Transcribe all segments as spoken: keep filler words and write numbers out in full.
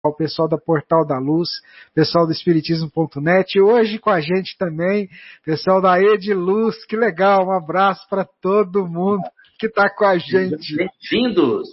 o pessoal da Portal da Luz, pessoal do Espiritismo ponto net, hoje com a gente também, pessoal da Ediluz, que legal, um abraço para todo mundo que está com a gente. Bem-vindos!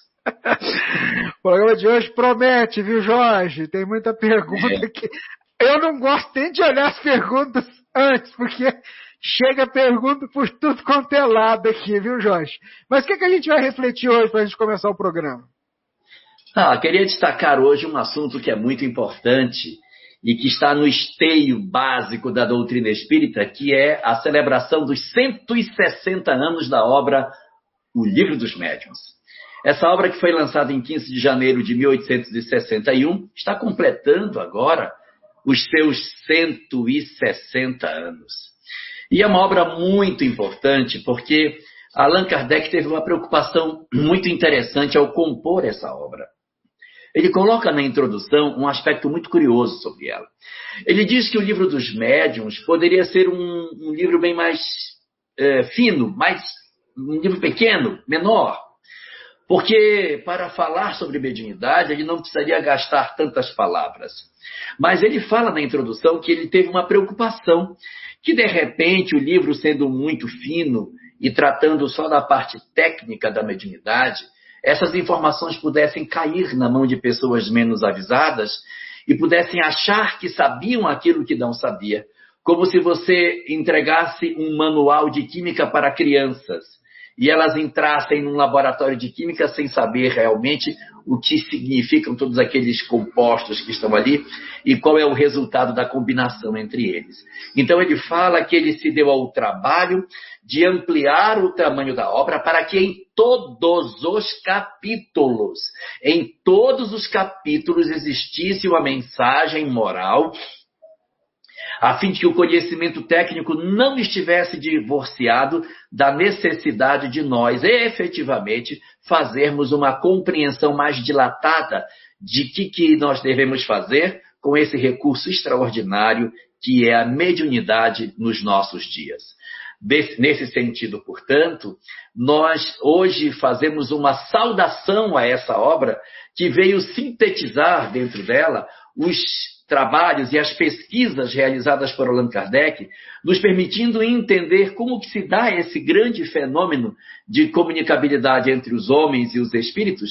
O programa de hoje promete, viu, Jorge? Tem muita pergunta que eu não gosto nem de olhar as perguntas antes, porque chega pergunta por tudo quanto é lado aqui, viu, Jorge? Mas o que, que a gente vai refletir hoje para a gente começar o programa? Ah, queria destacar hoje um assunto que é muito importante e que está no esteio básico da doutrina espírita, que é a celebração dos cento e sessenta anos da obra O Livro dos Médiuns. Essa obra, que foi lançada em quinze de janeiro de mil oitocentos e sessenta e um, está completando agora os seus cento e sessenta anos. E é uma obra muito importante porque Allan Kardec teve uma preocupação muito interessante ao compor essa obra. Ele coloca na introdução um aspecto muito curioso sobre ela. Ele diz que o Livro dos Médiuns poderia ser um, um livro bem mais é, fino, mais, um livro pequeno, menor, porque para falar sobre mediunidade ele não precisaria gastar tantas palavras. Mas ele fala na introdução que ele teve uma preocupação, que de repente o livro sendo muito fino e tratando só da parte técnica da mediunidade, essas informações pudessem cair na mão de pessoas menos avisadas e pudessem achar que sabiam aquilo que não sabia, como se você entregasse um manual de química para crianças e elas entrassem num laboratório de química sem saber realmente o que significam todos aqueles compostos que estão ali e qual é o resultado da combinação entre eles. Então ele fala que ele se deu ao trabalho de ampliar o tamanho da obra para que em todos os capítulos, em todos os capítulos existisse uma mensagem moral, a fim de que o conhecimento técnico não estivesse divorciado da necessidade de nós, efetivamente, fazermos uma compreensão mais dilatada de que, que nós devemos fazer com esse recurso extraordinário que é a mediunidade nos nossos dias. Desse, nesse sentido, portanto, nós hoje fazemos uma saudação a essa obra que veio sintetizar dentro dela os trabalhos e as pesquisas realizadas por Allan Kardec, nos permitindo entender como que se dá esse grande fenômeno de comunicabilidade entre os homens e os espíritos,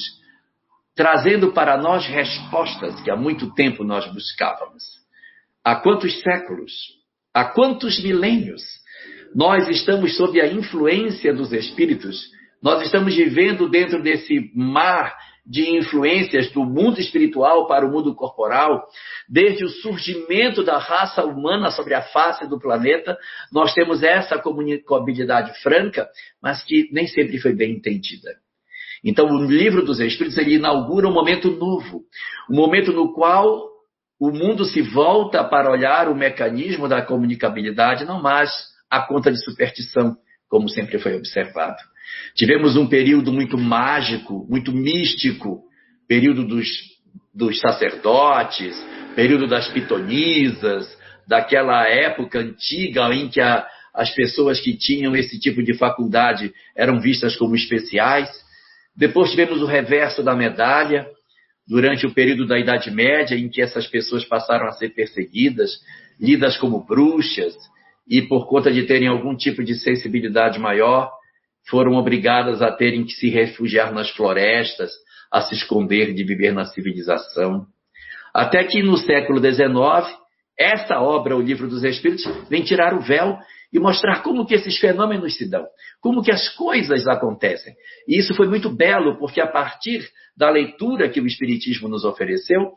trazendo para nós respostas que há muito tempo nós buscávamos. Há quantos séculos, há quantos milênios, nós estamos sob a influência dos espíritos, nós estamos vivendo dentro desse mar de influências do mundo espiritual para o mundo corporal, desde o surgimento da raça humana sobre a face do planeta, nós temos essa comunicabilidade franca, mas que nem sempre foi bem entendida. Então, o Livro dos Espíritos, ele inaugura um momento novo, um momento no qual o mundo se volta para olhar o mecanismo da comunicabilidade, não mais à conta de superstição, como sempre foi observado. Tivemos um período muito mágico, muito místico, período dos, dos sacerdotes, período das pitonisas, daquela época antiga em que a, as pessoas que tinham esse tipo de faculdade eram vistas como especiais. Depois tivemos o reverso da medalha, durante o período da Idade Média, em que essas pessoas passaram a ser perseguidas, lidas como bruxas, e por conta de terem algum tipo de sensibilidade maior, foram obrigadas a terem que se refugiar nas florestas, a se esconder de viver na civilização. Até que no século dezenove, essa obra, O Livro dos Espíritos, vem tirar o véu e mostrar como que esses fenômenos se dão, como que as coisas acontecem. E isso foi muito belo, porque a partir da leitura que o Espiritismo nos ofereceu,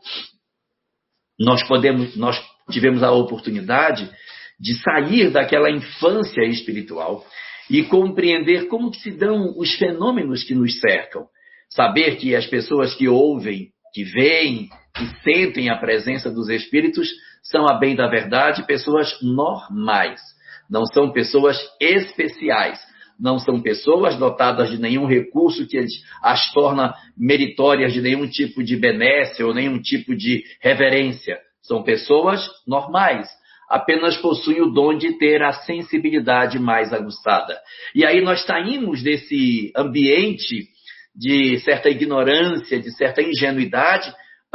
nós, podemos, nós tivemos a oportunidade de sair daquela infância espiritual e compreender como que se dão os fenômenos que nos cercam. Saber que as pessoas que ouvem, que veem, que sentem a presença dos espíritos são, a bem da verdade, pessoas normais. Não são pessoas especiais. Não são pessoas dotadas de nenhum recurso que as torna meritórias de nenhum tipo de benesse ou nenhum tipo de reverência. São pessoas normais. Apenas possuem o dom de ter a sensibilidade mais aguçada. E aí nós saímos desse ambiente de certa ignorância, de certa ingenuidade,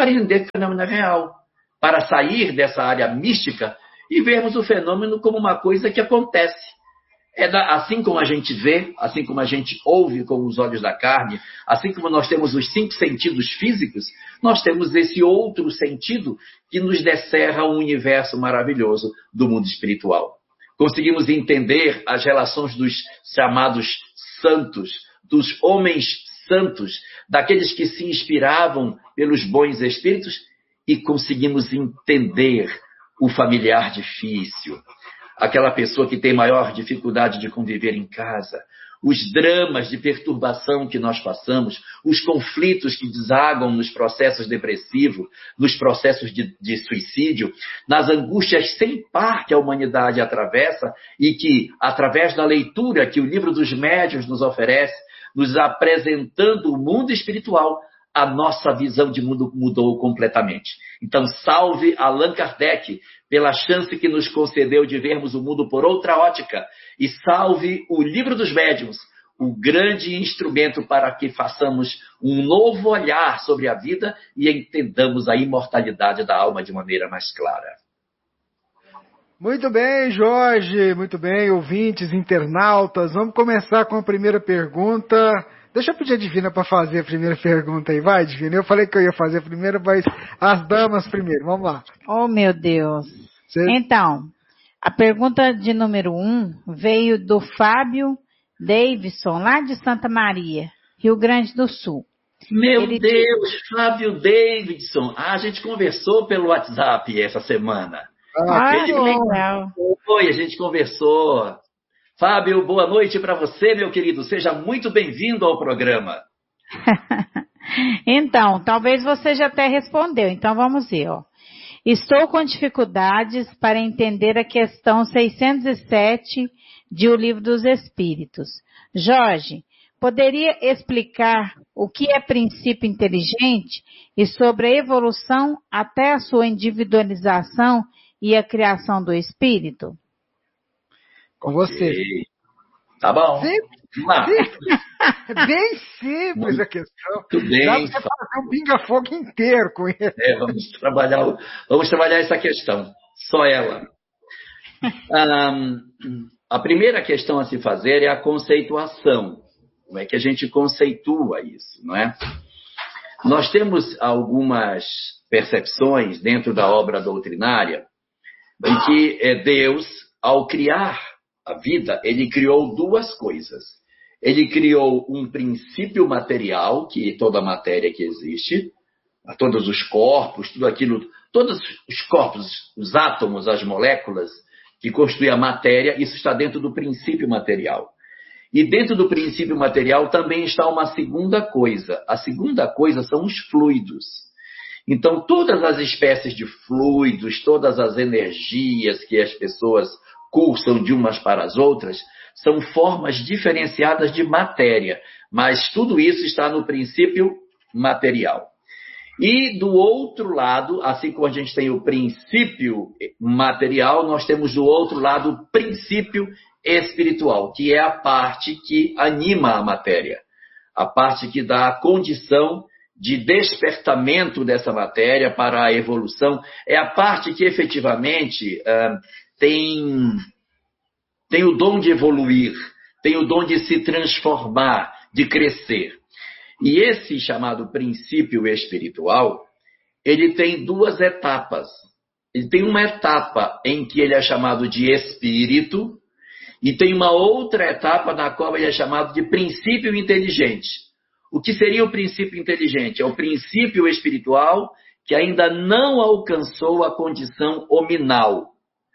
para entender que o fenômeno é real, para sair dessa área mística e vermos o fenômeno como uma coisa que acontece. É da, assim como a gente vê, assim como a gente ouve com os olhos da carne, assim como nós temos os cinco sentidos físicos, nós temos esse outro sentido que nos descerra um universo maravilhoso do mundo espiritual. Conseguimos entender as relações dos chamados santos, dos homens santos, daqueles que se inspiravam pelos bons espíritos, e conseguimos entender o familiar difícil, aquela pessoa que tem maior dificuldade de conviver em casa, os dramas de perturbação que nós passamos, os conflitos que desagam nos processos depressivos, nos processos de, de suicídio, nas angústias sem par que a humanidade atravessa e que, através da leitura que o livro dos médiuns nos oferece, nos apresentando o mundo espiritual, a nossa visão de mundo mudou completamente. Então, salve Allan Kardec pela chance que nos concedeu de vermos o mundo por outra ótica, e salve o Livro dos Médiuns, o grande instrumento para que façamos um novo olhar sobre a vida e entendamos a imortalidade da alma de maneira mais clara. Muito bem, Jorge, muito bem, ouvintes, internautas. Vamos começar com a primeira pergunta. Deixa eu pedir a Divina para fazer a primeira pergunta aí. Vai, Divina. Eu falei que eu ia fazer a primeira, mas as damas primeiro. Vamos lá. Oh, meu Deus. Você... Então, a pergunta de número um veio do Fábio Davidson, lá de Santa Maria, Rio Grande do Sul. Meu Ele... Deus, Fábio Davidson. Ah, a gente conversou pelo WhatsApp essa semana. Ah, que legal. Foi, a gente conversou. Fábio, boa noite para você, meu querido. Seja muito bem-vindo ao programa. Então, talvez você já até respondeu. Então, vamos ver. Ó. Estou com dificuldades para entender a questão seiscentos e sete de O Livro dos Espíritos. Jorge, poderia explicar o que é princípio inteligente e sobre a evolução até a sua individualização e a criação do espírito? Com você. Okay. Tá bom. Simples, simples. Bem simples muito, a questão. Tudo bem. Dá pra você fazer um pinga-fogo inteiro com ele. É, vamos trabalhar, vamos trabalhar essa questão. Só ela. Um, a primeira questão a se fazer é a conceituação. Como é que a gente conceitua isso, não é? Nós temos algumas percepções dentro da obra doutrinária de que é Deus, ao criar a vida, ele criou duas coisas. Ele criou um princípio material, que é toda a matéria que existe, todos os corpos, tudo aquilo, todos os corpos, os átomos, as moléculas que constituem a matéria, isso está dentro do princípio material. E dentro do princípio material também está uma segunda coisa. A segunda coisa são os fluidos. Então, todas as espécies de fluidos, todas as energias que as pessoas cursam de umas para as outras, são formas diferenciadas de matéria, mas tudo isso está no princípio material. E do outro lado, assim como a gente tem o princípio material, nós temos do outro lado o princípio espiritual, que é a parte que anima a matéria, a parte que dá a condição de despertamento dessa matéria para a evolução, é a parte que efetivamente uh, tem, tem o dom de evoluir, tem o dom de se transformar, de crescer. E esse chamado princípio espiritual, ele tem duas etapas. Ele tem uma etapa em que ele é chamado de espírito, e tem uma outra etapa na qual ele é chamado de princípio inteligente. O que seria o princípio inteligente? É o princípio espiritual que ainda não alcançou a condição hominal.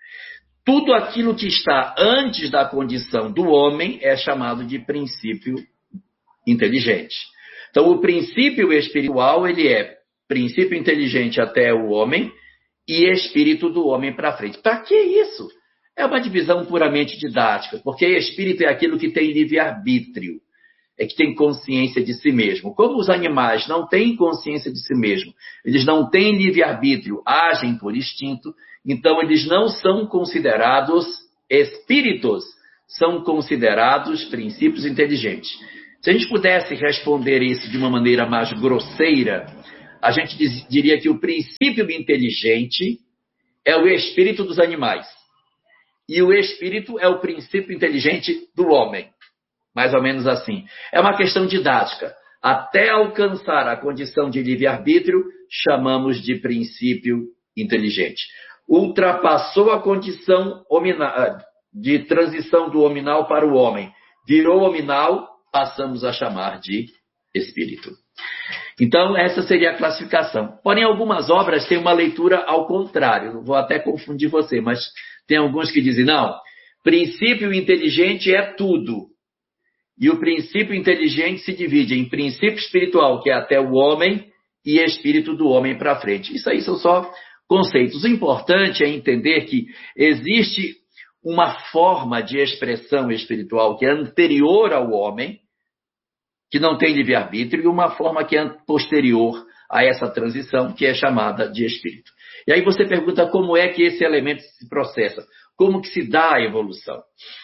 Tudo aquilo que está antes da condição do homem é chamado de princípio inteligente. Então, o princípio espiritual, ele é princípio inteligente até o homem e espírito do homem para frente. Para que isso? É uma divisão puramente didática, porque espírito é aquilo que tem livre-arbítrio, é que tem consciência de si mesmo. Como os animais não têm consciência de si mesmo, eles não têm livre-arbítrio, agem por instinto, então eles não são considerados espíritos, são considerados princípios inteligentes. Se a gente pudesse responder isso de uma maneira mais grosseira, a gente diz, diria que o princípio inteligente é o espírito dos animais. E o espírito é o princípio inteligente do homem. Mais ou menos assim. É uma questão didática. Até alcançar a condição de livre-arbítrio, chamamos de princípio inteligente. Ultrapassou a condição de transição do hominal para o homem. Virou hominal, passamos a chamar de espírito. Então, essa seria a classificação. Porém, algumas obras têm uma leitura ao contrário. Não vou até confundir você, mas tem alguns que dizem, não, princípio inteligente é tudo. E o princípio inteligente se divide em princípio espiritual, que é até o homem, e espírito do homem para frente. Isso aí são só conceitos. O importante é entender que existe uma forma de expressão espiritual que é anterior ao homem, que não tem livre-arbítrio, e uma forma que é posterior a essa transição, que é chamada de espírito. E aí você pergunta como é que esse elemento se processa, como que se dá a evolução.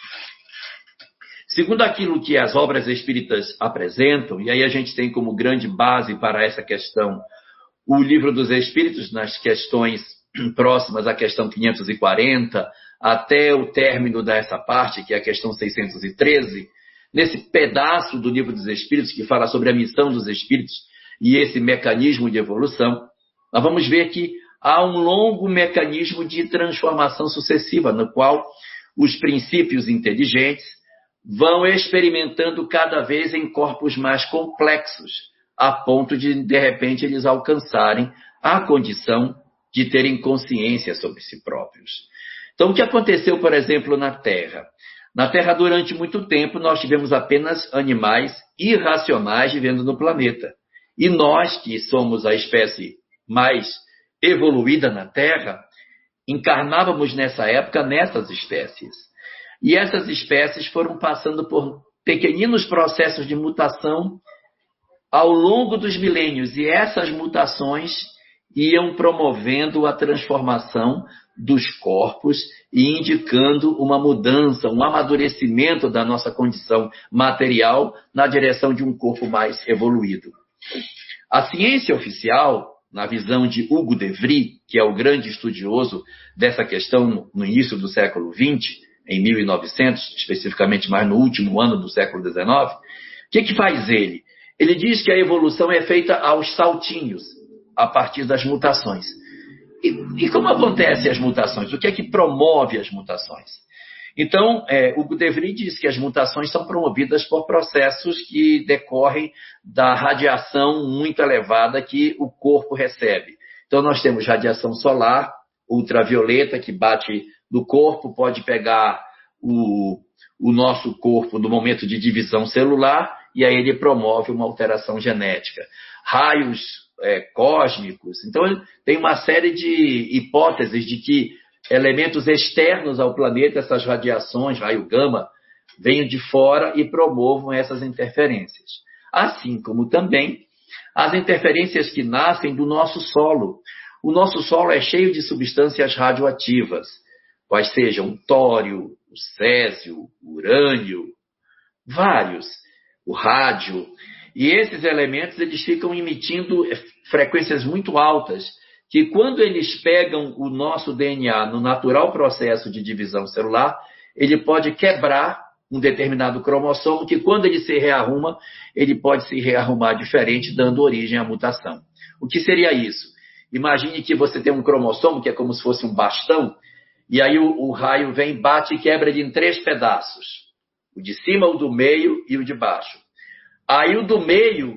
Segundo aquilo que as obras espíritas apresentam, e aí a gente tem como grande base para essa questão o Livro dos Espíritos, nas questões próximas à questão quinhentos e quarenta, até o término dessa parte, que é a questão seiscentos e treze, nesse pedaço do Livro dos Espíritos, que fala sobre a missão dos Espíritos e esse mecanismo de evolução, nós vamos ver que há um longo mecanismo de transformação sucessiva, no qual os princípios inteligentes vão experimentando cada vez em corpos mais complexos, a ponto de, de repente, eles alcançarem a condição de terem consciência sobre si próprios. Então, o que aconteceu, por exemplo, na Terra? Na Terra, durante muito tempo, nós tivemos apenas animais irracionais vivendo no planeta. E nós, que somos a espécie mais evoluída na Terra, encarnávamos nessa época nessas espécies. E essas espécies foram passando por pequeninos processos de mutação ao longo dos milênios. E essas mutações iam promovendo a transformação dos corpos e indicando uma mudança, um amadurecimento da nossa condição material na direção de um corpo mais evoluído. A ciência oficial, na visão de Hugo de Vries, que é o grande estudioso dessa questão no início do século vinte, em mil e novecentos, especificamente mais no último ano do século dezenove, o que, que faz ele? Ele diz que a evolução é feita aos saltinhos, a partir das mutações. E, e como acontecem as mutações? O que é que promove as mutações? Então, é, Hugo de Vries diz que as mutações são promovidas por processos que decorrem da radiação muito elevada que o corpo recebe. Então, nós temos radiação solar, ultravioleta, que bate no corpo, pode pegar o, o nosso corpo no momento de divisão celular, e aí ele promove uma alteração genética. Raios é, cósmicos. Então, tem uma série de hipóteses de que elementos externos ao planeta, essas radiações, raio gama, venham de fora e promovam essas interferências. Assim como também as interferências que nascem do nosso solo. O nosso solo é cheio de substâncias radioativas, quais sejam o tório, o césio, o urânio, vários, o rádio. E esses elementos eles ficam emitindo frequências muito altas, que quando eles pegam o nosso D N A no natural processo de divisão celular, ele pode quebrar um determinado cromossomo, que quando ele se rearruma, ele pode se rearrumar diferente, dando origem à mutação. O que seria isso? Imagine que você tem um cromossomo, que é como se fosse um bastão, e aí o, o raio vem, bate e quebra ele em três pedaços. O de cima, o do meio e o de baixo. Aí o do meio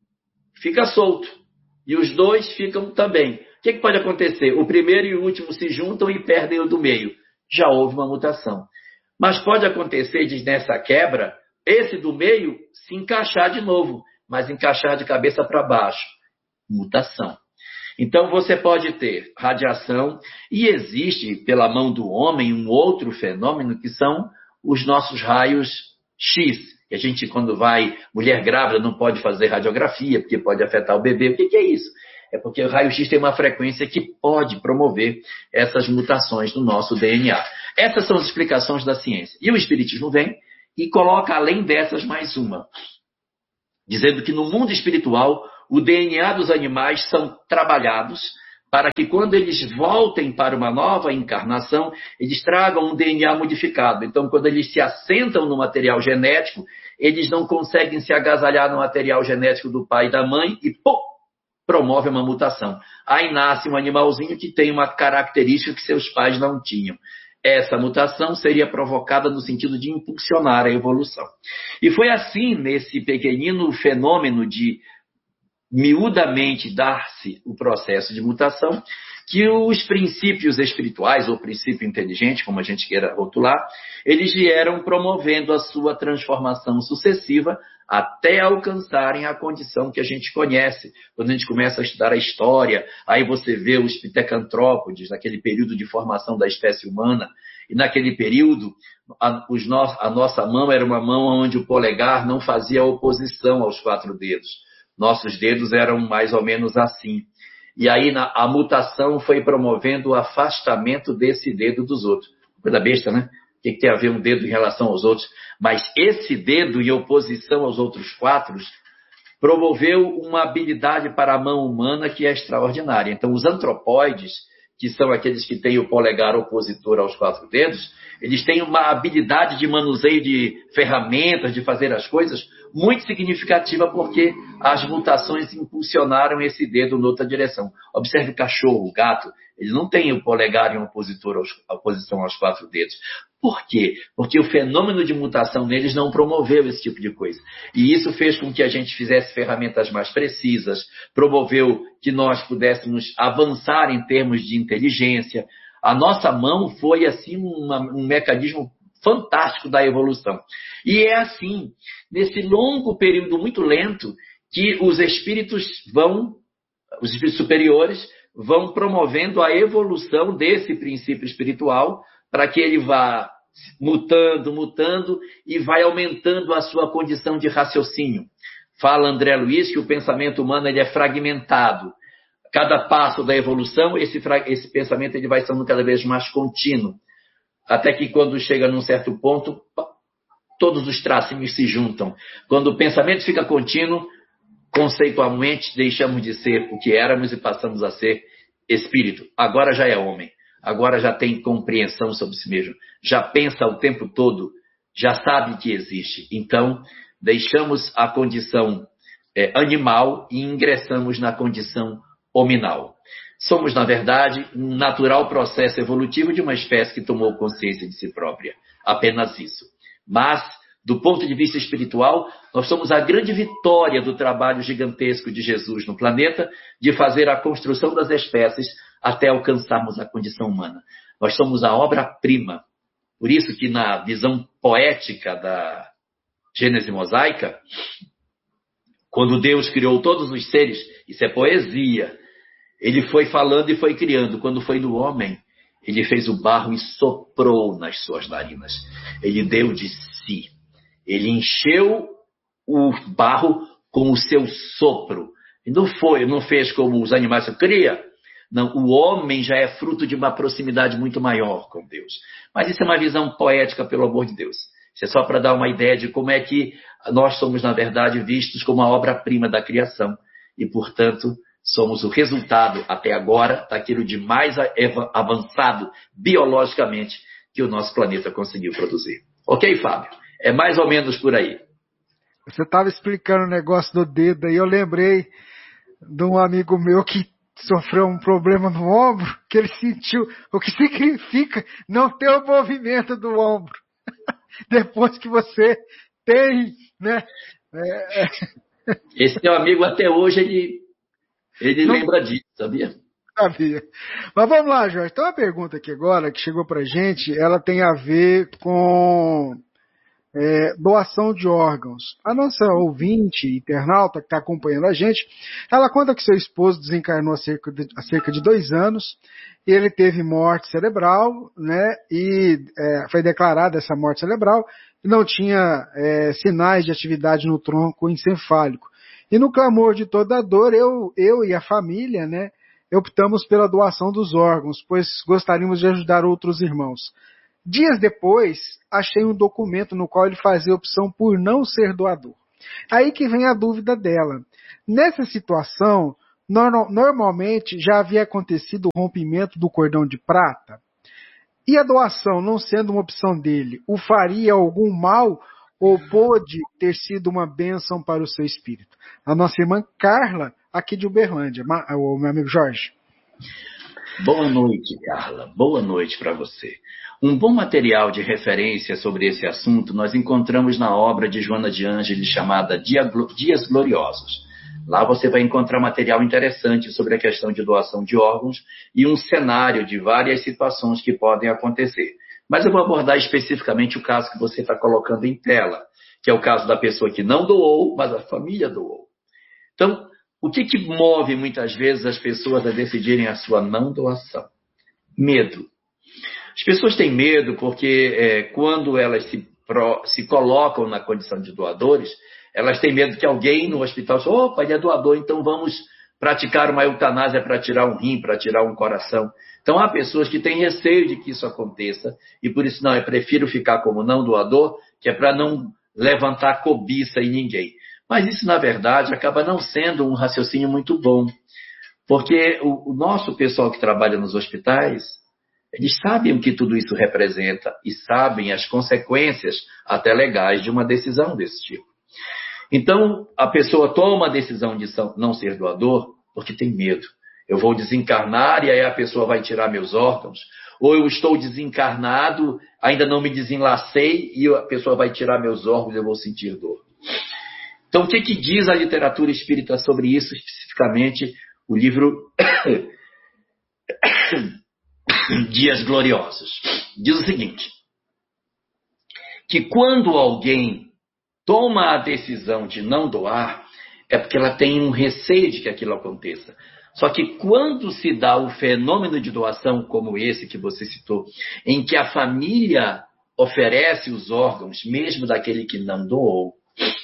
fica solto, e os dois ficam também. O que, que pode acontecer? O primeiro e o último se juntam e perdem o do meio. Já houve uma mutação. Mas pode acontecer de, nessa quebra, esse do meio se encaixar de novo, mas encaixar de cabeça para baixo. Mutação. Então você pode ter radiação, e existe, pela mão do homem, um outro fenômeno que são os nossos raios X. Que a gente, quando vai, mulher grávida não pode fazer radiografia, porque pode afetar o bebê. O que, que é isso? É porque o raio-x tem uma frequência que pode promover essas mutações no nosso D N A. Essas são as explicações da ciência. E o Espiritismo vem e coloca, além dessas, mais uma. Dizendo que no mundo espiritual, o D N A dos animais são trabalhados para que quando eles voltem para uma nova encarnação, eles tragam um D N A modificado. Então, quando eles se assentam no material genético, eles não conseguem se agasalhar no material genético do pai e da mãe e, pô, promove uma mutação. Aí nasce um animalzinho que tem uma característica que seus pais não tinham. Essa mutação seria provocada no sentido de impulsionar a evolução. E foi assim, nesse pequenino fenômeno de miudamente dar-se o processo de mutação, que os princípios espirituais, ou princípio inteligente, como a gente queira rotular, eles vieram promovendo a sua transformação sucessiva até alcançarem a condição que a gente conhece. Quando a gente começa a estudar a história, aí você vê os pitecantrópodes, naquele período de formação da espécie humana, e naquele período a, os no, a nossa mão era uma mão onde o polegar não fazia oposição aos quatro dedos. Nossos dedos eram mais ou menos assim. E aí na, a mutação foi promovendo o afastamento desse dedo dos outros. Coisa besta, né? O que, que tem a ver um dedo em relação aos outros? Mas esse dedo, em oposição aos outros quatro, promoveu uma habilidade para a mão humana que é extraordinária. Então, os antropóides, que são aqueles que têm o polegar opositor aos quatro dedos, eles têm uma habilidade de manuseio de ferramentas, de fazer as coisas, muito significativa, porque as mutações impulsionaram esse dedo noutra direção. Observe o cachorro, o gato, ele não tem o polegar em opositor aos, oposição aos quatro dedos. Por quê? Porque o fenômeno de mutação neles não promoveu esse tipo de coisa. E isso fez com que a gente fizesse ferramentas mais precisas, promoveu que nós pudéssemos avançar em termos de inteligência. A nossa mão foi, assim, uma, um mecanismo fantástico da evolução. E é assim, nesse longo período muito lento, que os espíritos vão, os espíritos superiores, vão promovendo a evolução desse princípio espiritual para que ele vá mutando, mutando e vai aumentando a sua condição de raciocínio. Fala André Luiz que o pensamento humano ele é fragmentado. Cada passo da evolução, esse, esse pensamento ele vai sendo cada vez mais contínuo. Até que quando chega num certo ponto, todos os tracinhos se juntam. Quando o pensamento fica contínuo, conceitualmente deixamos de ser o que éramos e passamos a ser espírito. Agora já é homem. Agora já tem compreensão sobre si mesmo. Já pensa o tempo todo. Já sabe que existe. Então, deixamos a condição é, animal e ingressamos na condição hominal. Somos, na verdade, um natural processo evolutivo de uma espécie que tomou consciência de si própria. Apenas isso. Mas, do ponto de vista espiritual, nós somos a grande vitória do trabalho gigantesco de Jesus no planeta, de fazer a construção das espécies até alcançarmos a condição humana. Nós somos a obra-prima. Por isso que na visão poética da Gênese mosaica, quando Deus criou todos os seres, isso é poesia, ele foi falando e foi criando. Quando foi no homem, ele fez o barro e soprou nas suas narinas. Ele deu de si. Ele encheu o barro com o seu sopro. E não foi, não fez como os animais se cria. Não, o homem já é fruto de uma proximidade muito maior com Deus. Mas isso é uma visão poética, pelo amor de Deus. Isso é só para dar uma ideia de como é que nós somos, na verdade, vistos como a obra-prima da criação. E, portanto, somos o resultado, até agora, daquilo de mais avançado biologicamente que o nosso planeta conseguiu produzir. Ok, Fábio? É mais ou menos por aí. Você estava explicando o negócio do dedo aí, eu lembrei de um amigo meu que sofreu um problema no ombro, que ele sentiu o que significa não ter o movimento do ombro. Depois que você tem, né? É... Esse teu amigo até hoje, ele, ele não lembra disso, sabia? Sabia. Mas vamos lá, Jorge. Então a pergunta aqui agora, que chegou pra gente, ela tem a ver com é, doação de órgãos. A nossa ouvinte, internauta, que está acompanhando a gente, ela conta que seu esposo desencarnou há cerca de, há cerca de dois anos, e ele teve morte cerebral, né, e é, foi declarada essa morte cerebral, e não tinha é, sinais de atividade no tronco encefálico. E no clamor de toda a dor, eu, eu e a família, né, optamos pela doação dos órgãos, pois gostaríamos de ajudar outros irmãos. Dias depois, achei um documento no qual ele fazia opção por não ser doador. Aí que vem a dúvida dela. Nessa situação, no, normalmente já havia acontecido o rompimento do cordão de prata? E a doação, não sendo uma opção dele, o faria algum mal ou pôde ter sido uma bênção para o seu espírito? A nossa irmã Carla, aqui de Uberlândia. O meu amigo Jorge. Boa noite, Carla. Boa noite para você. Um bom material de referência sobre esse assunto nós encontramos na obra de Joana de Ângeles chamada Dias Gloriosos. Lá você vai encontrar material interessante sobre a questão de doação de órgãos e um cenário de várias situações que podem acontecer. Mas eu vou abordar especificamente o caso que você está colocando em tela, que é o caso da pessoa que não doou, mas a família doou. Então, o que, que move muitas vezes as pessoas a decidirem a sua não doação? Medo. As pessoas têm medo porque é, quando elas se, pro, se colocam na condição de doadores, elas têm medo que alguém no hospital diga, opa, ele é doador, então vamos praticar uma eutanásia para tirar um rim, para tirar um coração. Então há pessoas que têm receio de que isso aconteça e por isso não, eu prefiro ficar como não doador, que é para não levantar cobiça em ninguém. Mas isso, na verdade, acaba não sendo um raciocínio muito bom, porque o, o nosso pessoal que trabalha nos hospitais, eles sabem o que tudo isso representa e sabem as consequências até legais de uma decisão desse tipo. Então, a pessoa toma a decisão de não ser doador porque tem medo. Eu vou desencarnar e aí a pessoa vai tirar meus órgãos. Ou eu estou desencarnado, ainda não me desenlacei e a pessoa vai tirar meus órgãos e eu vou sentir dor. Então, o que, que diz a literatura espírita sobre isso, especificamente o livro Dias Gloriosos? Diz o seguinte, que quando alguém toma a decisão de não doar, é porque ela tem um receio de que aquilo aconteça. Só que quando se dá o fenômeno de doação como esse que você citou, em que a família oferece os órgãos, mesmo daquele que não doou,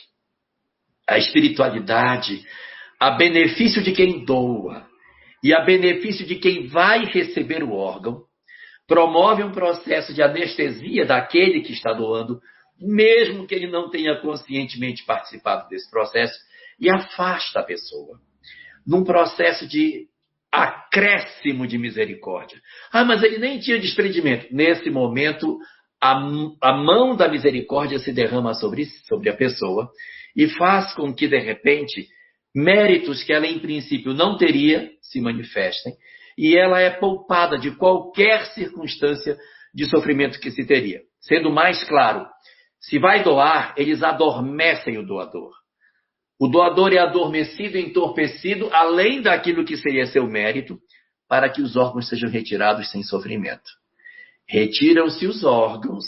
a espiritualidade, a benefício de quem doa e a benefício de quem vai receber o órgão, promove um processo de anestesia daquele que está doando, mesmo que ele não tenha conscientemente participado desse processo, e afasta a pessoa, num processo de acréscimo de misericórdia. Ah, mas ele nem tinha desprendimento. Nesse momento, a, a mão da misericórdia se derrama sobre, sobre a pessoa e faz com que, de repente, méritos que ela, em princípio, não teria, se manifestem, e ela é poupada de qualquer circunstância de sofrimento que se teria. Sendo mais claro, se vai doar, eles adormecem o doador. O doador é adormecido e entorpecido, além daquilo que seria seu mérito, para que os órgãos sejam retirados sem sofrimento. Retiram-se os órgãos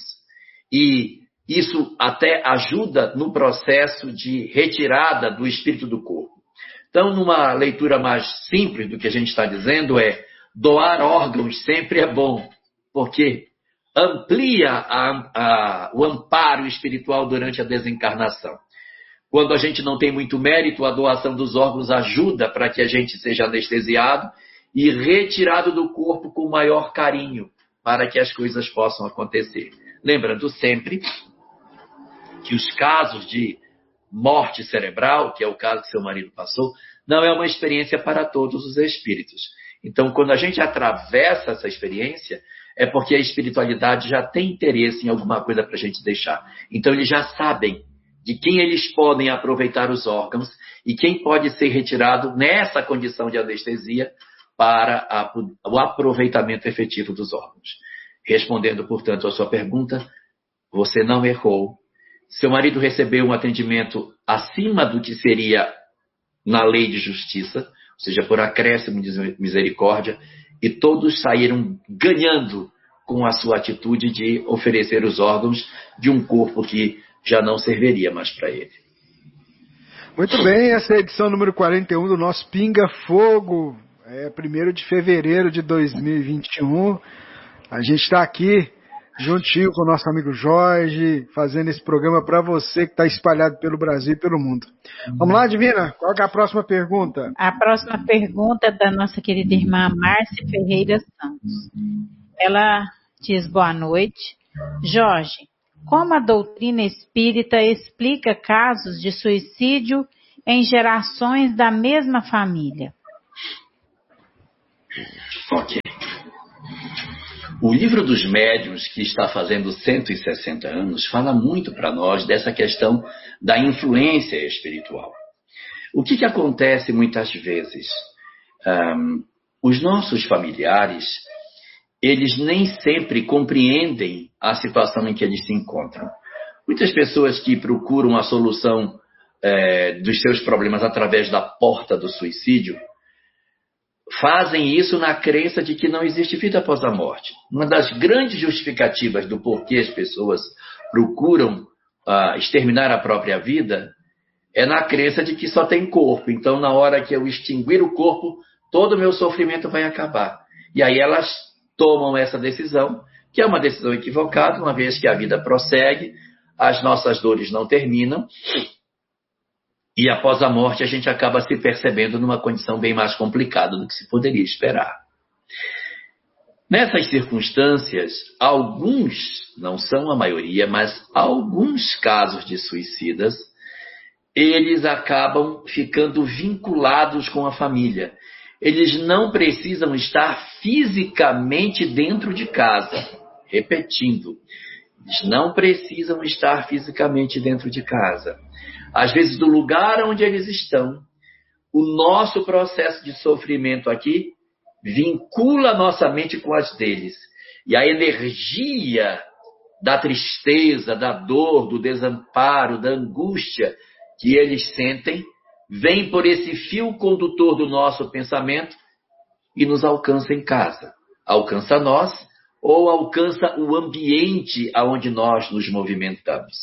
e isso até ajuda no processo de retirada do espírito do corpo. Então, numa leitura mais simples do que a gente está dizendo é, doar órgãos sempre é bom, porque amplia a, a, o amparo espiritual durante a desencarnação. Quando a gente não tem muito mérito, a doação dos órgãos ajuda para que a gente seja anestesiado e retirado do corpo com maior carinho, para que as coisas possam acontecer. Lembrando sempre que os casos de morte cerebral, que é o caso que seu marido passou, não é uma experiência para todos os espíritos. Então, quando a gente atravessa essa experiência, é porque a espiritualidade já tem interesse em alguma coisa para a gente deixar. Então, eles já sabem de quem eles podem aproveitar os órgãos e quem pode ser retirado nessa condição de anestesia para a, o aproveitamento efetivo dos órgãos. Respondendo, portanto, a sua pergunta, você não errou. Seu marido recebeu um atendimento acima do que seria na lei de justiça, ou seja, por acréscimo de misericórdia, e todos saíram ganhando com a sua atitude de oferecer os órgãos de um corpo que já não serviria mais para ele. Muito bem, essa é a edição número quarenta e um do nosso Pinga Fogo, é primeiro de fevereiro de dois mil e vinte e um. A gente está aqui juntinho com o nosso amigo Jorge, fazendo esse programa para você que está espalhado pelo Brasil e pelo mundo. Vamos lá, Divina? Qual é a próxima pergunta? A próxima pergunta é da nossa querida irmã Márcia Ferreira Santos. Ela diz boa noite. Jorge, como a doutrina espírita explica casos de suicídio em gerações da mesma família? Ok. O livro dos médiuns, que está fazendo cento e sessenta anos, fala muito para nós dessa questão da influência espiritual. O que, que acontece muitas vezes? Um, os nossos familiares, eles nem sempre compreendem a situação em que eles se encontram. Muitas pessoas que procuram a solução é, dos seus problemas através da porta do suicídio, fazem isso na crença de que não existe vida após a morte. Uma das grandes justificativas do porquê as pessoas procuram uh, exterminar a própria vida é na crença de que só tem corpo. Então, na hora que eu extinguir o corpo, todo o meu sofrimento vai acabar. E aí elas tomam essa decisão, que é uma decisão equivocada, uma vez que a vida prossegue, as nossas dores não terminam, e após a morte a gente acaba se percebendo numa condição bem mais complicada do que se poderia esperar. Nessas circunstâncias, alguns, não são a maioria, mas alguns casos de suicidas, eles acabam ficando vinculados com a família. Eles não precisam estar fisicamente dentro de casa. Repetindo, eles não precisam estar fisicamente dentro de casa. Às vezes, do lugar onde eles estão, o nosso processo de sofrimento aqui vincula a nossa mente com as deles. E a energia da tristeza, da dor, do desamparo, da angústia que eles sentem, vem por esse fio condutor do nosso pensamento e nos alcança em casa. Alcança nós ou alcança o ambiente aonde nós nos movimentamos.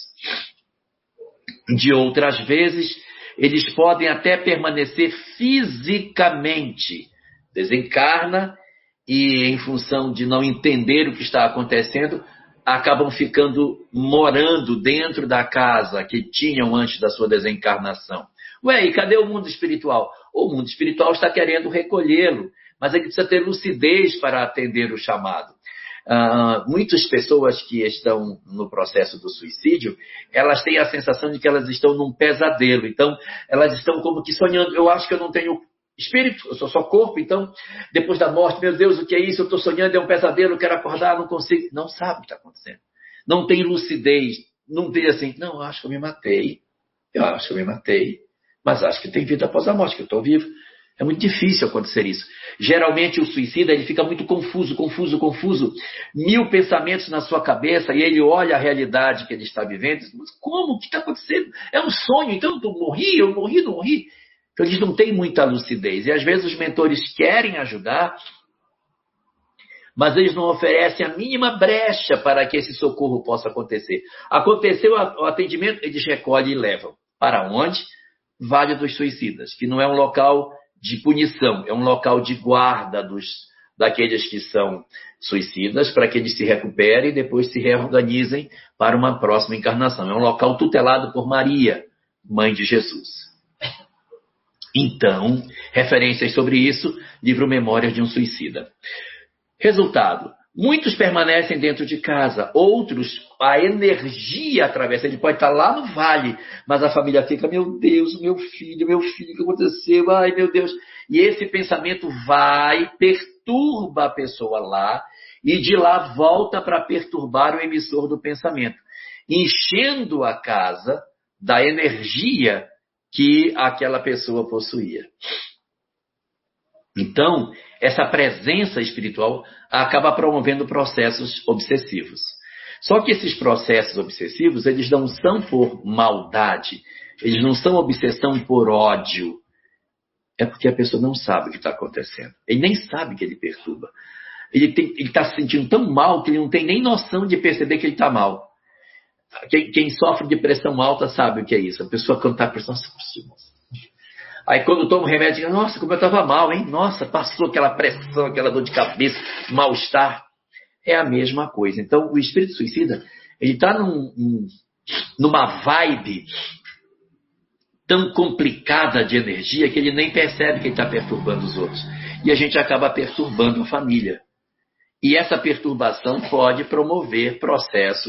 De outras vezes, eles podem até permanecer fisicamente. Desencarna e, em função de não entender o que está acontecendo, acabam ficando morando dentro da casa que tinham antes da sua desencarnação. Ué, e cadê o mundo espiritual? O mundo espiritual está querendo recolhê-lo, mas é que precisa ter lucidez para atender o chamado. Uh, muitas pessoas que estão no processo do suicídio, elas têm a sensação de que elas estão num pesadelo. Então, elas estão como que sonhando. Eu acho que eu não tenho espírito, eu sou só corpo. Então, depois da morte, meu Deus, o que é isso? Eu estou sonhando, é um pesadelo, eu quero acordar, não consigo. Não sabe o que está acontecendo. Não tem lucidez. Não tem assim, não, eu acho que eu me matei. Eu acho que eu me matei. Mas acho que tem vida após a morte, que eu estou vivo. É muito difícil acontecer isso. Geralmente o suicida ele fica muito confuso, confuso, confuso. Mil pensamentos na sua cabeça e ele olha a realidade que ele está vivendo. Mas como? O que está acontecendo? É um sonho, então eu morri, eu morri, não morri. Então eles não têm muita lucidez. E às vezes os mentores querem ajudar, mas eles não oferecem a mínima brecha para que esse socorro possa acontecer. Aconteceu o atendimento, eles recolhem e levam. Para onde? Vale dos Suicidas, que não é um local de punição, é um local de guarda dos, daqueles que são suicidas, para que eles se recuperem e depois se reorganizem para uma próxima encarnação. É um local tutelado por Maria, mãe de Jesus. Então, referências sobre isso, livro Memórias de um Suicida. Resultado, muitos permanecem dentro de casa, outros, a energia atravessa, ele pode estar lá no vale, mas a família fica, meu Deus, meu filho, meu filho, o que aconteceu? Ai, meu Deus. E esse pensamento vai, perturba a pessoa lá, e de lá volta para perturbar o emissor do pensamento, enchendo a casa da energia que aquela pessoa possuía. Então, essa presença espiritual acaba promovendo processos obsessivos. Só que esses processos obsessivos, eles não são por maldade, eles não são obsessão por ódio. É porque a pessoa não sabe o que está acontecendo. Ele nem sabe que ele perturba. Ele está se sentindo tão mal que ele não tem nem noção de perceber que ele está mal. Quem, quem sofre de pressão alta sabe o que é isso. A pessoa quando está com pressão... Aí quando toma o remédio, diz, nossa, como eu estava mal, hein? Nossa, passou aquela pressão, aquela dor de cabeça, mal-estar. É a mesma coisa. Então, o espírito suicida, ele está num, num, numa vibe tão complicada de energia que ele nem percebe que ele está perturbando os outros. E a gente acaba perturbando a família. E essa perturbação pode promover processos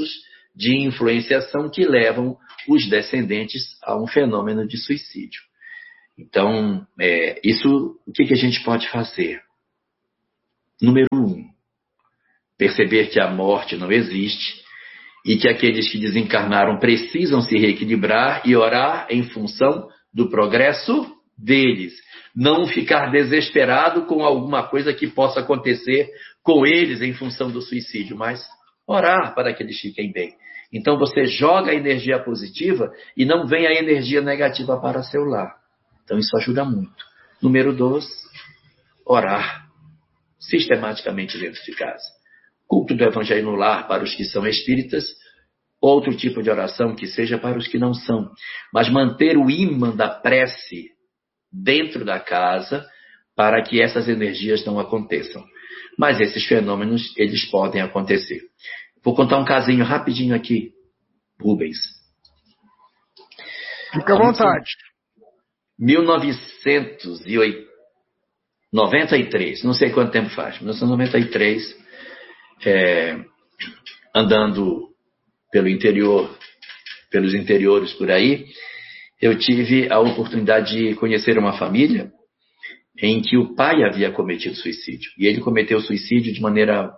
de influenciação que levam os descendentes a um fenômeno de suicídio. Então, é, isso, o que, que a gente pode fazer? Número um, perceber que a morte não existe e que aqueles que desencarnaram precisam se reequilibrar e orar em função do progresso deles. Não ficar desesperado com alguma coisa que possa acontecer com eles em função do suicídio, mas orar para que eles fiquem bem. Então você joga a energia positiva e não vem a energia negativa para seu lar. Então isso ajuda muito. Número dois, orar sistematicamente dentro de casa. Culto do Evangelho no lar para os que são espíritas, outro tipo de oração que seja para os que não são. Mas manter o ímã da prece dentro da casa para que essas energias não aconteçam. Mas esses fenômenos, eles podem acontecer. Vou contar um casinho rapidinho aqui, Rubens. Fica à vontade. mil novecentos e noventa e três, não sei quanto tempo faz, mil novecentos e noventa e três, é, andando pelo interior, pelos interiores por aí, eu tive a oportunidade de conhecer uma família em que o pai havia cometido suicídio. E ele cometeu suicídio de maneira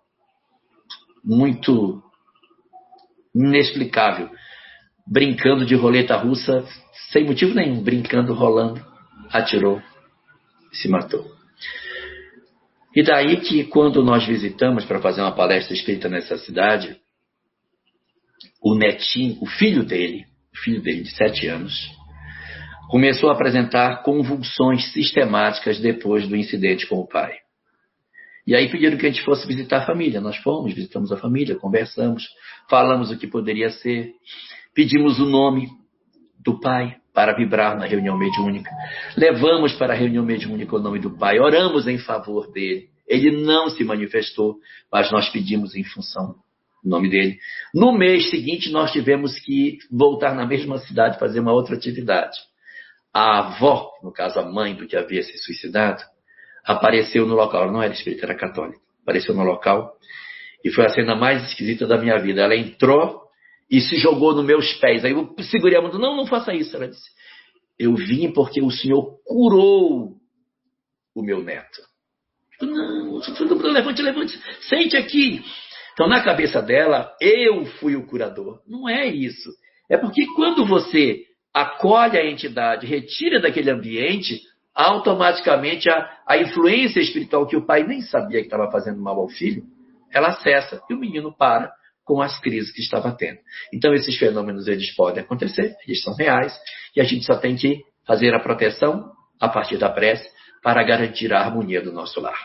muito inexplicável, brincando de roleta russa, sem motivo nenhum, brincando, rolando, atirou e se matou. E daí que quando nós visitamos para fazer uma palestra espírita nessa cidade, o netinho, o filho dele, o filho dele de sete anos, começou a apresentar convulsões sistemáticas depois do incidente com o pai. E aí pediram que a gente fosse visitar a família. Nós fomos, visitamos a família, conversamos, falamos o que poderia ser, pedimos o nome do pai para vibrar na reunião mediúnica. Levamos para a reunião mediúnica o nome do pai, oramos em favor dele. Ele não se manifestou, mas nós pedimos em função do nome dele. No mês seguinte, nós tivemos que voltar na mesma cidade, fazer uma outra atividade. A avó, no caso a mãe do que havia se suicidado, apareceu no local. Ela não era espírita, era católica. Apareceu no local e foi a cena mais esquisita da minha vida. Ela entrou e se jogou nos meus pés. Aí eu segurei a mão, não, não faça isso. Ela disse, eu vim porque o Senhor curou o meu neto. Eu, não, levante, levante, sente aqui. Então na cabeça dela, eu fui o curador. Não é isso. É porque quando você acolhe a entidade, retira daquele ambiente, automaticamente a, a influência espiritual que o pai nem sabia que estava fazendo mal ao filho, ela cessa e o menino para com as crises que estava tendo. Então esses fenômenos eles podem acontecer, eles são reais e a gente só tem que fazer a proteção a partir da prece para garantir a harmonia do nosso lar.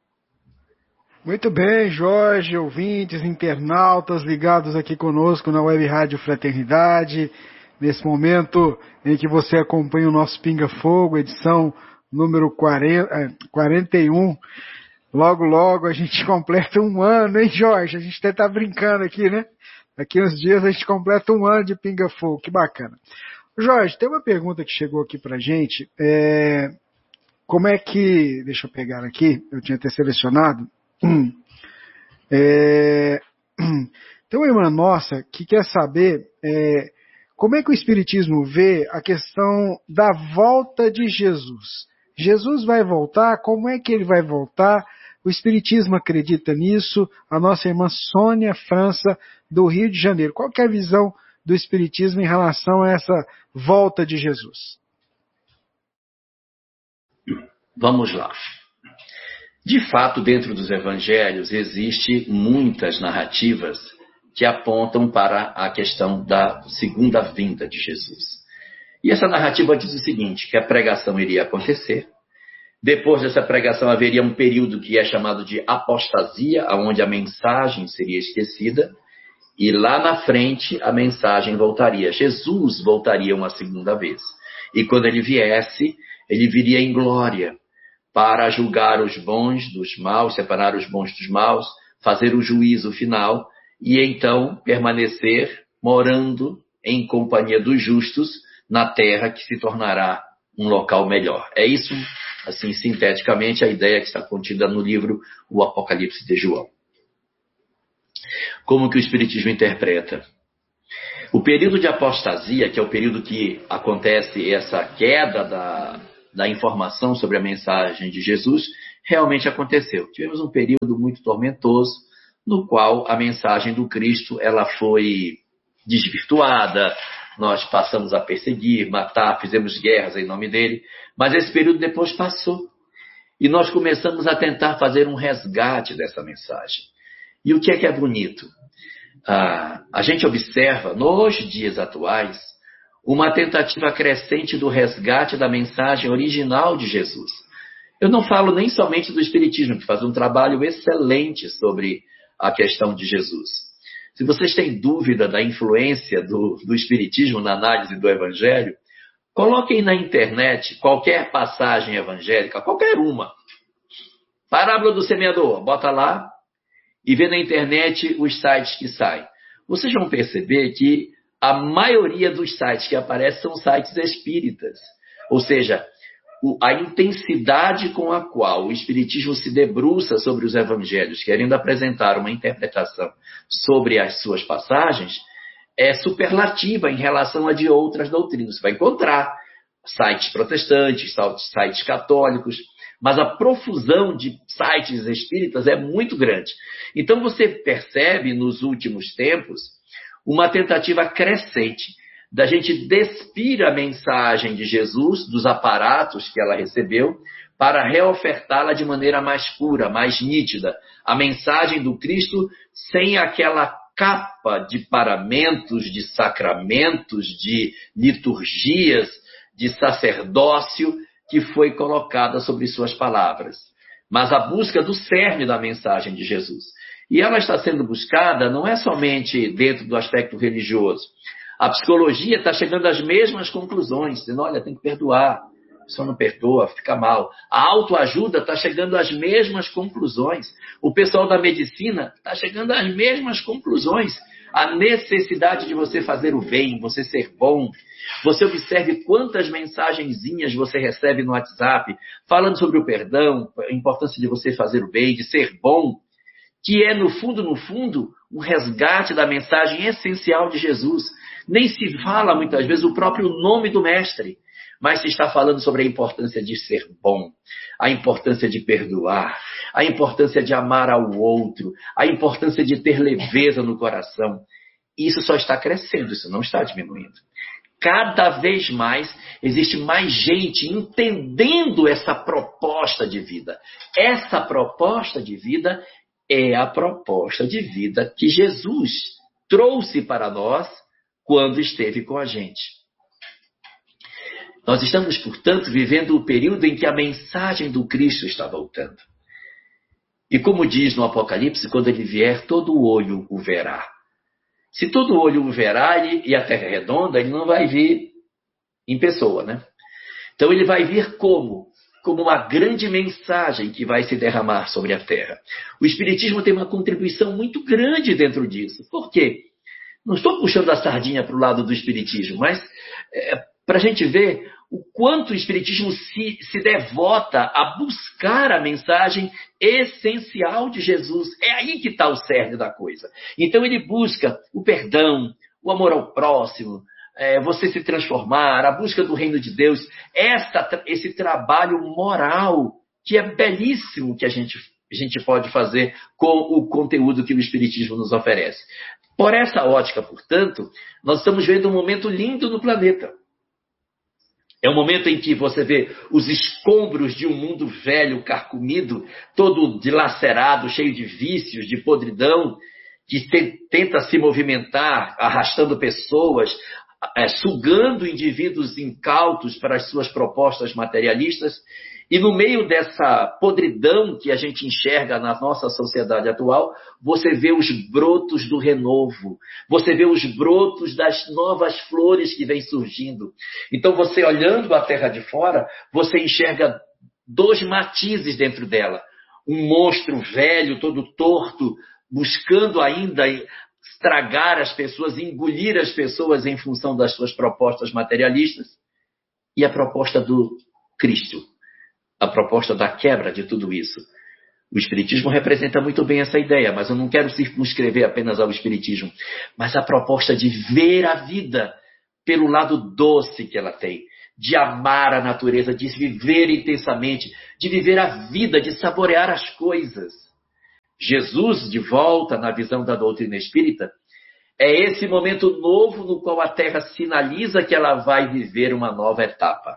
Muito bem, Jorge, ouvintes, internautas ligados aqui conosco na Web Rádio Fraternidade. Nesse momento em que você acompanha o nosso Pinga Fogo, edição número quarenta, quarenta e um. Logo, logo a gente completa um ano, hein, Jorge? A gente até tá brincando aqui, né? Daqui uns dias a gente completa um ano de Pinga Fogo, que bacana. Jorge, tem uma pergunta que chegou aqui pra gente. É, como é que... Deixa eu pegar aqui, eu tinha até selecionado. Hum, é, tem uma irmã nossa que quer saber... É, como é que o Espiritismo vê a questão da volta de Jesus? Jesus vai voltar? Como é que ele vai voltar? O Espiritismo acredita nisso? A nossa irmã Sônia França, do Rio de Janeiro. Qual que é a visão do Espiritismo em relação a essa volta de Jesus? Vamos lá. De fato, dentro dos evangelhos, existe muitas narrativas que apontam para a questão da segunda vinda de Jesus. E essa narrativa diz o seguinte, que a pregação iria acontecer, depois dessa pregação haveria um período que é chamado de apostasia, onde a mensagem seria esquecida, e lá na frente a mensagem voltaria. Jesus voltaria uma segunda vez. E quando ele viesse, ele viria em glória, para julgar os bons dos maus, separar os bons dos maus, fazer o juízo final, e então permanecer morando em companhia dos justos na terra que se tornará um local melhor. É isso, assim, sinteticamente, a ideia que está contida no livro O Apocalipse de João. Como que o Espiritismo interpreta? O período de apostasia, que é o período que acontece essa queda da, da informação sobre a mensagem de Jesus, realmente aconteceu. Tivemos um período muito tormentoso, no qual a mensagem do Cristo ela foi desvirtuada, nós passamos a perseguir, matar, fizemos guerras em nome dele, mas esse período depois passou. E nós começamos a tentar fazer um resgate dessa mensagem. E o que é que é bonito? Ah, a gente observa, nos dias atuais, uma tentativa crescente do resgate da mensagem original de Jesus. Eu não falo nem somente do Espiritismo, que faz um trabalho excelente sobre a questão de Jesus. Se vocês têm dúvida da influência do, do Espiritismo na análise do Evangelho, coloquem na internet qualquer passagem evangélica, qualquer uma. Parábola do semeador, bota lá e vê na internet os sites que saem. Vocês vão perceber que a maioria dos sites que aparecem são sites espíritas. Ou seja, a intensidade com a qual o Espiritismo se debruça sobre os evangelhos, querendo apresentar uma interpretação sobre as suas passagens, é superlativa em relação a de outras doutrinas. Você vai encontrar sites protestantes, sites católicos, mas a profusão de sites espíritas é muito grande. Então você percebe nos últimos tempos uma tentativa crescente da gente despir a mensagem de Jesus dos aparatos que ela recebeu para reofertá-la de maneira mais pura, mais nítida. A mensagem do Cristo sem aquela capa de paramentos, de sacramentos, de liturgias, de sacerdócio que foi colocada sobre suas palavras. Mas a busca do cerne da mensagem de Jesus. E ela está sendo buscada não é somente dentro do aspecto religioso. A psicologia está chegando às mesmas conclusões, dizendo, olha, tem que perdoar, a pessoa não perdoa, fica mal. A autoajuda está chegando às mesmas conclusões. O pessoal da medicina está chegando às mesmas conclusões. A necessidade de você fazer o bem, você ser bom. Você observe quantas mensagenzinhas você recebe no WhatsApp, falando sobre o perdão, a importância de você fazer o bem, de ser bom, que é, no fundo, no fundo, um resgate da mensagem essencial de Jesus. Nem se fala, muitas vezes, o próprio nome do mestre, mas se está falando sobre a importância de ser bom, a importância de perdoar, a importância de amar ao outro, a importância de ter leveza no coração. Isso só está crescendo, isso não está diminuindo. Cada vez mais existe mais gente entendendo essa proposta de vida. Essa proposta de vida é a proposta de vida que Jesus trouxe para nós quando esteve com a gente. Nós estamos, portanto, vivendo o período em que a mensagem do Cristo está voltando. E como diz no Apocalipse, quando ele vier, todo olho o verá. Se todo olho o verá e a terra é redonda, ele não vai vir em pessoa, né? Então ele vai vir como? Como uma grande mensagem que vai se derramar sobre a terra. O Espiritismo tem uma contribuição muito grande dentro disso. Por quê? Não estou puxando a sardinha para o lado do Espiritismo, mas é, para a gente ver o quanto o Espiritismo se, se devota a buscar a mensagem essencial de Jesus. É aí que está o cerne da coisa. Então ele busca o perdão, o amor ao próximo, é, você se transformar, a busca do reino de Deus, esta, esse trabalho moral que é belíssimo que a gente, a gente pode fazer com o conteúdo que o Espiritismo nos oferece. Por essa ótica, portanto, nós estamos vendo um momento lindo no planeta. É um momento em que você vê os escombros de um mundo velho, carcomido, todo dilacerado, cheio de vícios, de podridão, que te, tenta se movimentar, arrastando pessoas, é, sugando indivíduos incautos para as suas propostas materialistas. E no meio dessa podridão que a gente enxerga na nossa sociedade atual, você vê os brotos do renovo, você vê os brotos das novas flores que vêm surgindo. Então você olhando a terra de fora, você enxerga dois matizes dentro dela. Um monstro velho, todo torto, buscando ainda estragar as pessoas, engolir as pessoas em função das suas propostas materialistas. E a proposta do Cristo. A proposta da quebra de tudo isso. O Espiritismo representa muito bem essa ideia, mas eu não quero circunscrever apenas ao Espiritismo, mas a proposta de ver a vida pelo lado doce que ela tem, de amar a natureza, de viver intensamente, de viver a vida, de saborear as coisas. Jesus, de volta na visão da doutrina espírita, é esse momento novo no qual a Terra sinaliza que ela vai viver uma nova etapa.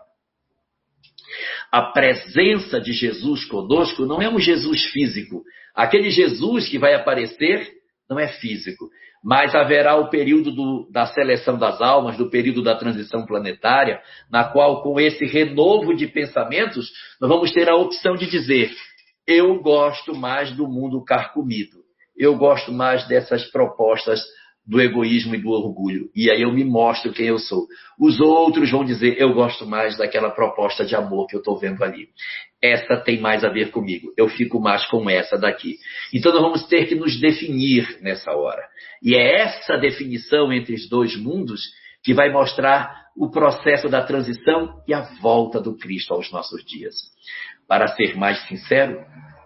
A presença de Jesus conosco não é um Jesus físico. Aquele Jesus que vai aparecer não é físico, mas haverá o período do, da seleção das almas, do período da transição planetária, na qual, com esse renovo de pensamentos, nós vamos ter a opção de dizer: eu gosto mais do mundo carcomido, eu gosto mais dessas propostas do egoísmo e do orgulho, e aí eu me mostro quem eu sou. Os outros vão dizer: eu gosto mais daquela proposta de amor que eu estou vendo ali. Essa tem mais a ver comigo, eu fico mais com essa daqui. Então nós vamos ter que nos definir nessa hora. E é essa definição entre os dois mundos que vai mostrar o processo da transição e a volta do Cristo aos nossos dias. Para ser mais sincero,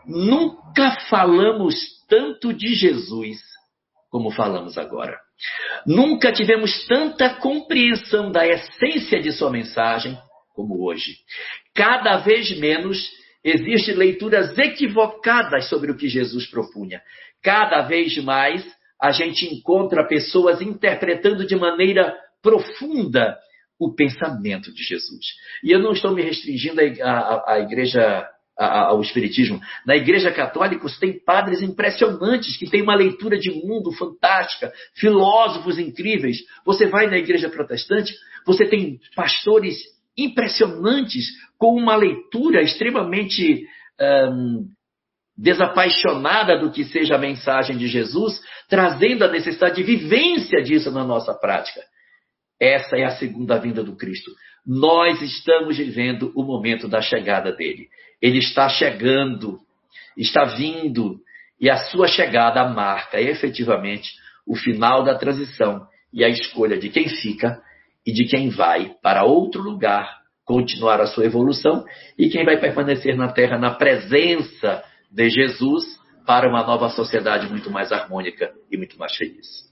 nunca falamos tanto de Jesus como falamos agora. Nunca tivemos tanta compreensão da essência de sua mensagem como hoje. Cada vez menos existem leituras equivocadas sobre o que Jesus propunha. Cada vez mais a gente encontra pessoas interpretando de maneira profunda o pensamento de Jesus. E eu não estou me restringindo à igreja, ao Espiritismo. Na Igreja Católica tem padres impressionantes que têm uma leitura de mundo fantástica, filósofos incríveis. Você vai na Igreja Protestante, você tem pastores impressionantes com uma leitura extremamente hum, desapaixonada do que seja a mensagem de Jesus, trazendo a necessidade de vivência disso na nossa prática. Essa é a segunda vinda do Cristo. Nós estamos vivendo o momento da chegada dele. Ele está chegando, está vindo, e a sua chegada marca efetivamente o final da transição e a escolha de quem fica e de quem vai para outro lugar continuar a sua evolução e quem vai permanecer na Terra na presença de Jesus para uma nova sociedade muito mais harmônica e muito mais feliz.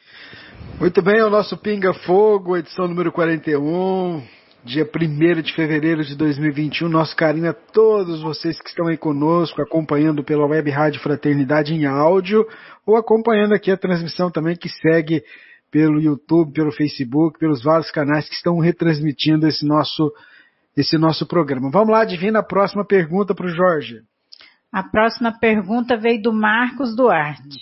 Muito bem, é o nosso Pinga Fogo, edição número quarenta e um, dia primeiro de fevereiro de dois mil e vinte e um. Nosso carinho a todos vocês que estão aí conosco, acompanhando pela Web Rádio Fraternidade em áudio, ou acompanhando aqui a transmissão também que segue pelo YouTube, pelo Facebook, pelos vários canais que estão retransmitindo esse nosso, esse nosso programa. Vamos lá, Divina, a próxima pergunta para o Jorge. A próxima pergunta veio do Marcos Duarte.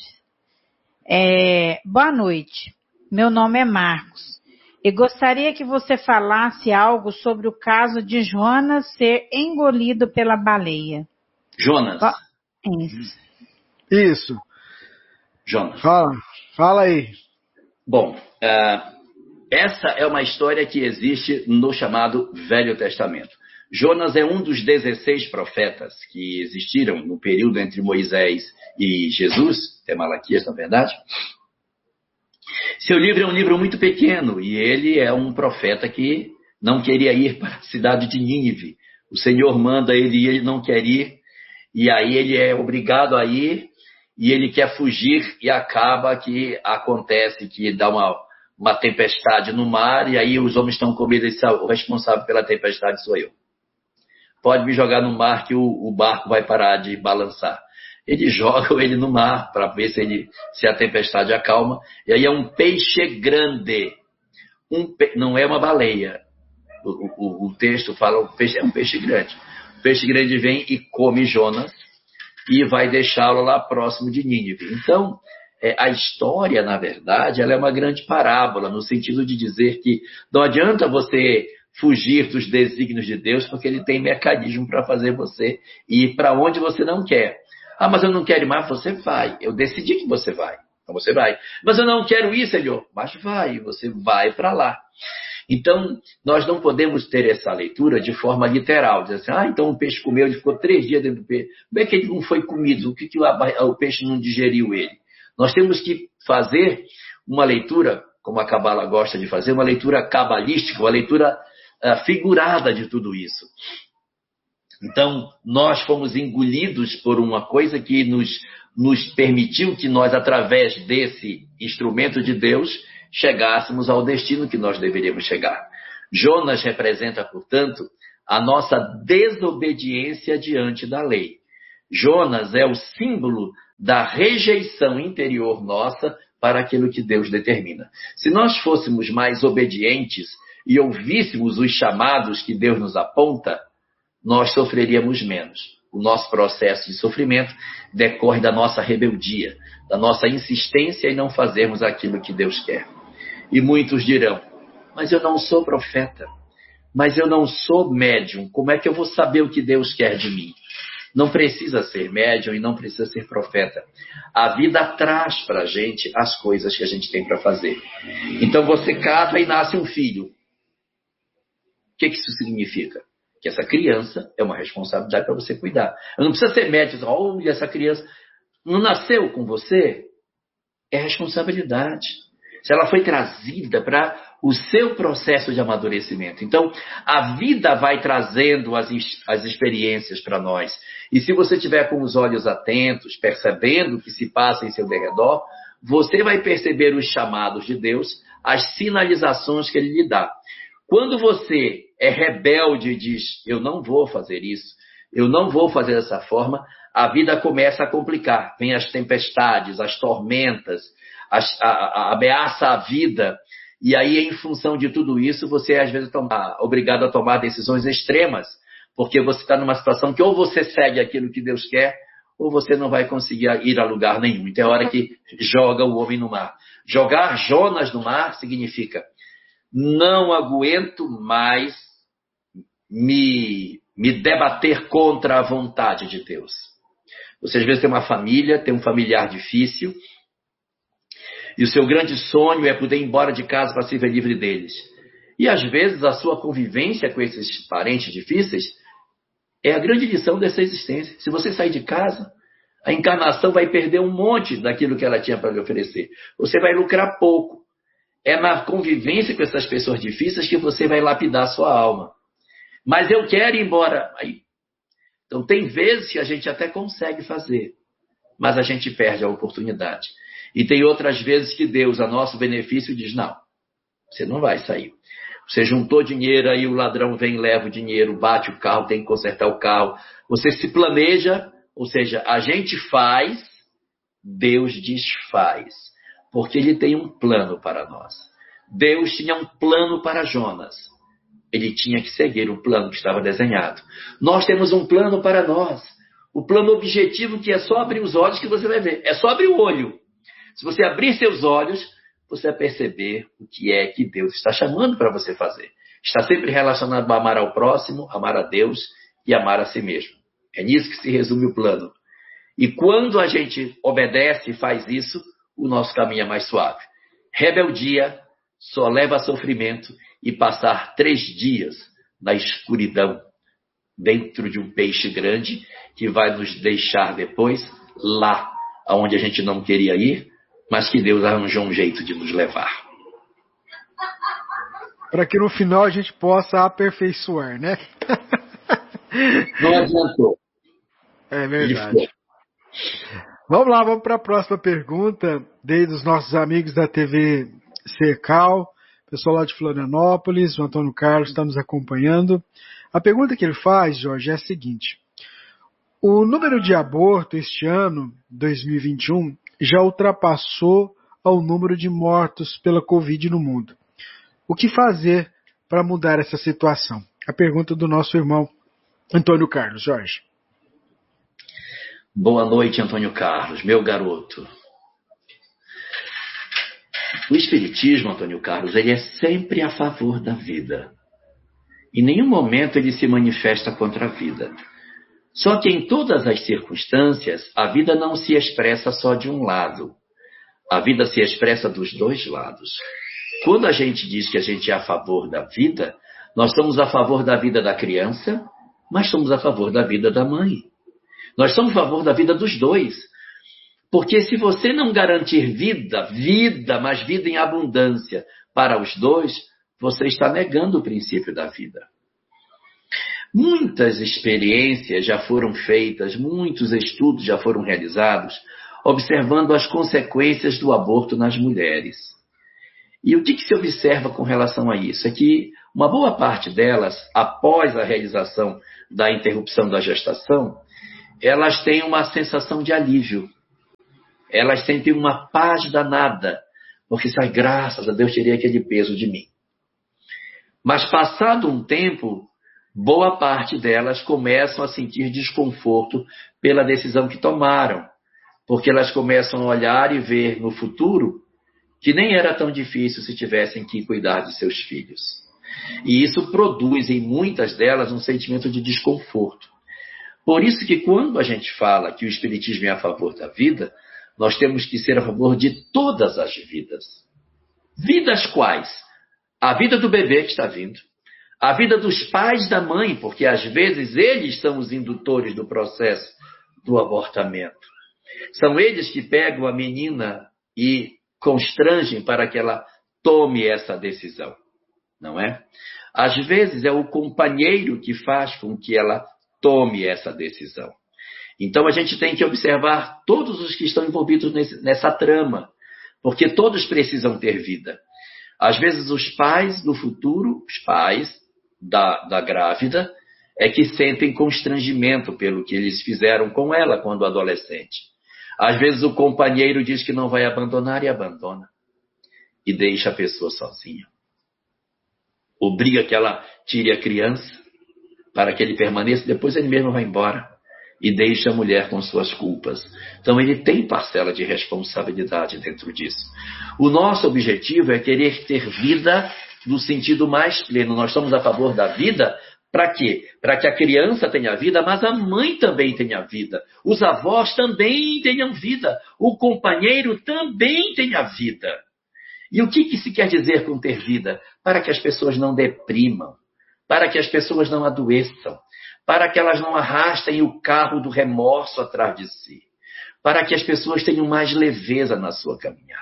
É, boa noite. Meu nome é Marcos e gostaria que você falasse algo sobre o caso de Jonas ser engolido pela baleia. Jonas. Isso. Isso. Jonas. Fala, fala aí. Bom, uh, essa é uma história que existe no chamado Velho Testamento. Jonas é um dos dezesseis profetas que existiram no período entre Moisés e Jesus, é Malaquias, na verdade. Seu livro é um livro muito pequeno e ele é um profeta que não queria ir para a cidade de Nínive. O Senhor manda ele ir, ele não quer ir, e aí ele é obrigado a ir e ele quer fugir e acaba que acontece que dá uma, uma tempestade no mar e aí os homens estão com medo e dizem: o responsável pela tempestade sou eu. Pode me jogar no mar que o, o barco vai parar de balançar. Eles jogam ele no mar para ver se, ele, se a tempestade acalma. E aí é um peixe grande. Um pe... Não é uma baleia. O, o, o texto fala o peixe, é um peixe grande. O peixe grande vem e come Jonas e vai deixá-lo lá próximo de Nínive. Então, é, a história, na verdade, ela é uma grande parábola, no sentido de dizer que não adianta você fugir dos desígnios de Deus, porque ele tem mecanismo para fazer você ir para onde você não quer. Ah, mas eu não quero ir mais, você vai. Eu decidi que você vai, então você vai. Mas eu não quero ir, Senhor, mas vai, você vai para lá. Então, nós não podemos ter essa leitura de forma literal, dizer assim: ah, então o peixe comeu, ele ficou três dias dentro do peixe. Como é que ele não foi comido? O que, que o, o peixe não digeriu ele? Nós temos que fazer uma leitura, como a Cabala gosta de fazer, uma leitura cabalística, uma leitura uh, figurada de tudo isso. Então, nós fomos engolidos por uma coisa que nos, nos permitiu que nós, através desse instrumento de Deus, chegássemos ao destino que nós deveríamos chegar. Jonas representa, portanto, a nossa desobediência diante da lei. Jonas é o símbolo da rejeição interior nossa para aquilo que Deus determina. Se nós fôssemos mais obedientes e ouvíssemos os chamados que Deus nos aponta, nós sofreríamos menos. O nosso processo de sofrimento decorre da nossa rebeldia, da nossa insistência em não fazermos aquilo que Deus quer. E muitos dirão, mas eu não sou profeta, mas eu não sou médium, como é que eu vou saber o que Deus quer de mim? Não precisa ser médium e não precisa ser profeta. A vida traz para a gente as coisas que a gente tem para fazer. Então você casa e nasce um filho. O que, que isso significa? Que essa criança é uma responsabilidade para você cuidar. Eu não precisa ser médium, olha, essa criança não nasceu com você, é responsabilidade. Se ela foi trazida para o seu processo de amadurecimento. Então, a vida vai trazendo as, as experiências para nós. E se você estiver com os olhos atentos, percebendo o que se passa em seu derredor, você vai perceber os chamados de Deus, as sinalizações que Ele lhe dá. Quando você é rebelde e diz, eu não vou fazer isso, eu não vou fazer dessa forma, a vida começa a complicar. Vem as tempestades, as tormentas, as, a, a ameaça à vida. E aí, em função de tudo isso, você é, às vezes, toma, obrigado a tomar decisões extremas, porque você está numa situação que ou você segue aquilo que Deus quer, ou você não vai conseguir ir a lugar nenhum. Então, é a hora que joga o homem no mar. Jogar Jonas no mar significa, não aguento mais me, me debater contra a vontade de Deus. Você, às vezes, tem uma família, tem um familiar difícil, e o seu grande sonho é poder ir embora de casa para se ver livre deles. E, às vezes, a sua convivência com esses parentes difíceis é a grande lição dessa existência. Se você sair de casa, a encarnação vai perder um monte daquilo que ela tinha para lhe oferecer. Você vai lucrar pouco. É na convivência com essas pessoas difíceis que você vai lapidar a sua alma. Mas eu quero ir embora. Aí. Então, tem vezes que a gente até consegue fazer, mas a gente perde a oportunidade. E tem outras vezes que Deus, a nosso benefício, diz, não, você não vai sair. Você juntou dinheiro, aí o ladrão vem, leva o dinheiro, bate o carro, tem que consertar o carro. Você se planeja, ou seja, a gente faz, Deus desfaz. Porque Ele tem um plano para nós. Deus tinha um plano para Jonas. Ele tinha que seguir o plano que estava desenhado. Nós temos um plano para nós. O plano objetivo que é só abrir os olhos que você vai ver. É só abrir o olho. Se você abrir seus olhos, você vai perceber o que é que Deus está chamando para você fazer. Está sempre relacionado a amar ao próximo, amar a Deus e amar a si mesmo. É nisso que se resume o plano. E quando a gente obedece e faz isso, o nosso caminho é mais suave. Rebeldia só leva a sofrimento e passar três dias na escuridão, dentro de um peixe grande, que vai nos deixar depois lá, onde a gente não queria ir, mas que Deus arranjou um jeito de nos levar. Para que no final a gente possa aperfeiçoar, né? Não adiantou. É verdade. Vamos lá, vamos para a próxima pergunta, desde os nossos amigos da T V Cercal, pessoal lá de Florianópolis, o Antônio Carlos está nos acompanhando. A pergunta que ele faz, Jorge, é a seguinte: o número de abortos este ano, dois mil e vinte e um, já ultrapassou ao número de mortos pela Covid no mundo. O que fazer para mudar essa situação? A pergunta do nosso irmão Antônio Carlos. Jorge. Boa noite, Antônio Carlos, meu garoto. O Espiritismo, Antônio Carlos, ele é sempre a favor da vida. Em nenhum momento ele se manifesta contra a vida. Só que em todas as circunstâncias, a vida não se expressa só de um lado. A vida se expressa dos dois lados. Quando a gente diz que a gente é a favor da vida, nós estamos a favor da vida da criança, mas somos a favor da vida da mãe. Nós somos a favor da vida dos dois. Porque se você não garantir vida, vida, mas vida em abundância para os dois, você está negando o princípio da vida. Muitas experiências já foram feitas, muitos estudos já foram realizados, observando as consequências do aborto nas mulheres. E o que, que se observa com relação a isso? É que uma boa parte delas, após a realização da interrupção da gestação, elas têm uma sensação de alívio. Elas sentem uma paz danada, porque sai, graças a Deus, tirei aquele peso de mim. Mas passado um tempo, boa parte delas começam a sentir desconforto pela decisão que tomaram, porque elas começam a olhar e ver no futuro que nem era tão difícil se tivessem que cuidar de seus filhos. E isso produz em muitas delas um sentimento de desconforto. Por isso que quando a gente fala que o Espiritismo é a favor da vida, nós temos que ser a favor de todas as vidas. Vidas quais? A vida do bebê que está vindo, a vida dos pais da mãe, porque às vezes eles são os indutores do processo do abortamento. São eles que pegam a menina e constrangem para que ela tome essa decisão, não é? Às vezes é o companheiro que faz com que ela tome essa decisão. Então a gente tem que observar todos os que estão envolvidos nesse, nessa trama, porque todos precisam ter vida. Às vezes os pais do futuro, os pais da, da grávida, é que sentem constrangimento pelo que eles fizeram com ela quando adolescente. Às vezes o companheiro diz que não vai abandonar e abandona. E deixa a pessoa sozinha. Obriga que ela tire a criança para que ele permaneça, depois ele mesmo vai embora. E deixa a mulher com suas culpas. Então ele tem parcela de responsabilidade dentro disso. O nosso objetivo é querer ter vida no sentido mais pleno. Nós somos a favor da vida. Para quê? Para que a criança tenha vida, mas a mãe também tenha vida. Os avós também tenham vida. O companheiro também tenha vida. E o que, que se quer dizer com ter vida? Para que as pessoas não deprimam. Para que as pessoas não adoeçam. Para que elas não arrastem o carro do remorso atrás de si. Para que as pessoas tenham mais leveza na sua caminhada.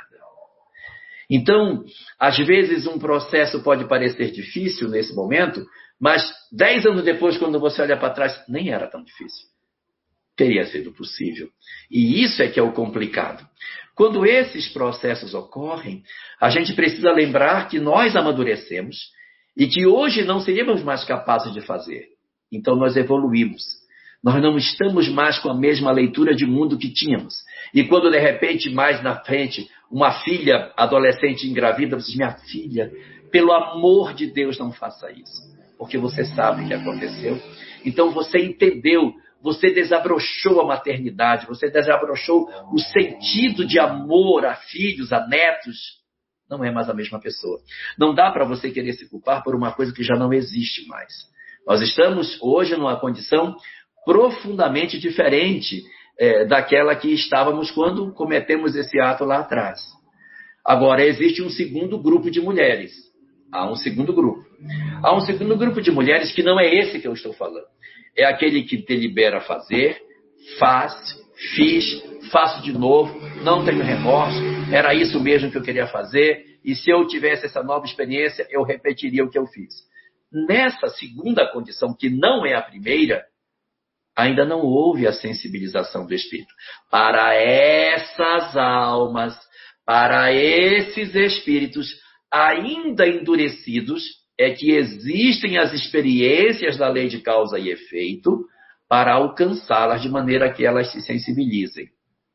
Então, às vezes um processo pode parecer difícil nesse momento, mas dez anos depois, quando você olha para trás, nem era tão difícil. Teria sido possível. E isso é que é o complicado. Quando esses processos ocorrem, a gente precisa lembrar que nós amadurecemos e que hoje não seríamos mais capazes de fazer. Então nós evoluímos. Nós não estamos mais com a mesma leitura de mundo que tínhamos. E quando de repente, mais na frente, uma filha adolescente engravida, você diz, minha filha, pelo amor de Deus, não faça isso. Porque você sabe o que aconteceu. Então você entendeu, você desabrochou a maternidade, você desabrochou o sentido de amor a filhos, a netos. Não é mais a mesma pessoa. Não dá para você querer se culpar por uma coisa que já não existe mais. Nós estamos hoje numa condição profundamente diferente é, daquela que estávamos quando cometemos esse ato lá atrás. Agora, existe um segundo grupo de mulheres. Há um segundo grupo. Há um segundo grupo de mulheres que não é esse que eu estou falando. É aquele que delibera fazer, faz, fiz, faço de novo, não tenho remorso, era isso mesmo que eu queria fazer, e se eu tivesse essa nova experiência, eu repetiria o que eu fiz. Nessa segunda condição, que não é a primeira, ainda não houve a sensibilização do Espírito. Para essas almas, para esses espíritos ainda endurecidos, é que existem as experiências da lei de causa e efeito para alcançá-las de maneira que elas se sensibilizem.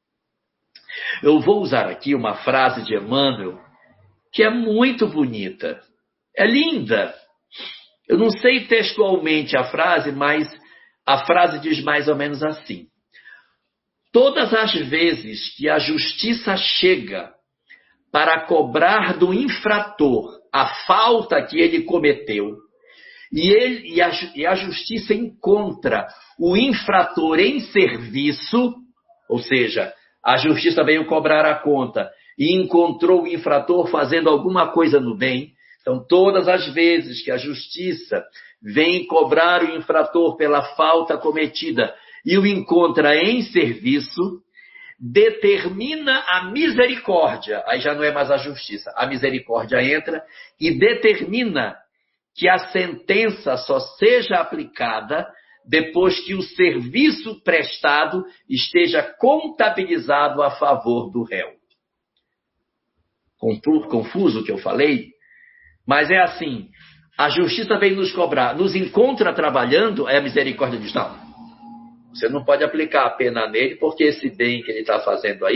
Eu vou usar aqui uma frase de Emmanuel que é muito bonita, é linda. Eu não sei textualmente a frase, mas a frase diz mais ou menos assim. Todas as vezes que a justiça chega para cobrar do infrator a falta que ele cometeu, e, ele, e, a, e a justiça encontra o infrator em serviço, ou seja, a justiça veio cobrar a conta e encontrou o infrator fazendo alguma coisa no bem. Então, todas as vezes que a justiça vem cobrar o infrator pela falta cometida e o encontra em serviço, determina a misericórdia. Aí já não é mais a justiça. A misericórdia entra e determina que a sentença só seja aplicada depois que o serviço prestado esteja contabilizado a favor do réu. Confuso o que eu falei? Mas é assim, a justiça vem nos cobrar, nos encontra trabalhando, é a misericórdia diz, não, você não pode aplicar a pena nele, porque esse bem que ele está fazendo aí